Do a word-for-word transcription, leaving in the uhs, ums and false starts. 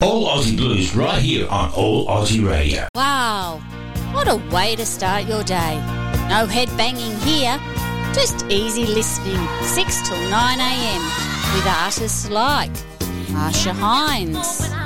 All Aussie Blues right here on All Aussie Radio. Wow, what a way to start your day. No head banging here, just easy listening six till nine a.m. with artists like Marsha Hines,